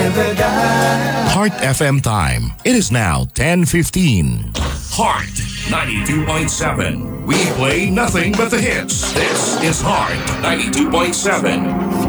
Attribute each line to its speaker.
Speaker 1: never die.
Speaker 2: Heart FM time. It is now 10:15. Heart 92.7. We play nothing but the hits. This is Heart 92.7.